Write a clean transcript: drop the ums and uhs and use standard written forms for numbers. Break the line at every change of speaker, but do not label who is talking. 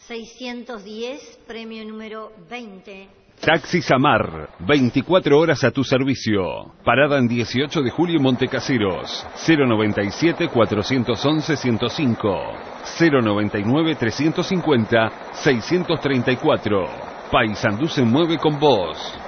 610, premio número 20.
Taxi Samar, 24 horas a tu servicio. Parada en 18 de julio, Montecaseros. 097-411-105. 099-350-634. Paysandú se mueve con vos.